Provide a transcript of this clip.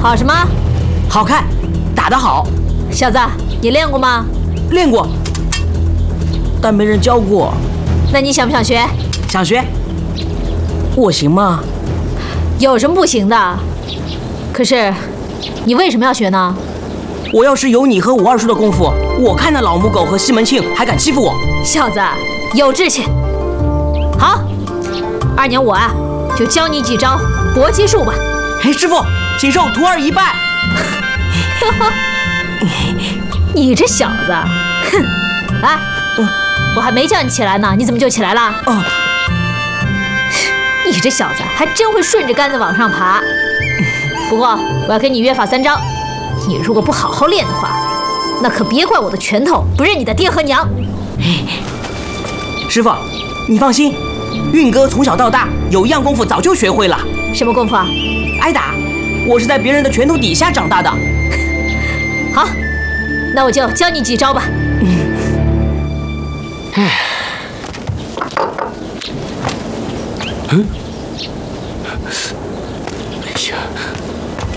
好什么？ 好看，打得好。 小子，你练过吗？ 练过，但没人教过。 那你想不想学？ 想学。我行吗？ 有什么不行的？可是，你为什么要学呢？ 我要是有你和我二叔的功夫，我看那老母狗和西门庆还敢欺负我。 小子，有志气。好，2年我啊，就教你几招搏击术吧。 嘿，师傅，请受徒儿一拜。 你这小子，哼！来，我还没叫你起来呢，你怎么就起来了？ 哦， 你这小子还真会顺着杆子往上爬。不过我要给你约法3章，你如果不好好练的话，那可别怪我的拳头不认你的爹和娘。 师傅，你放心，运哥从小到大有一样功夫早就学会了。 什么功夫啊？ 挨打。我是在别人的拳头底下长大的。 好，那我就教你几招吧。 哎呀，